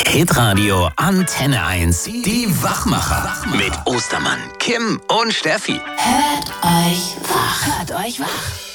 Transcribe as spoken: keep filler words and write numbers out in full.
Hitradio Antenne eins. Die Wachmacher. Mit Ostermann, Kim und Steffi. Hört euch wach. Hört euch wach.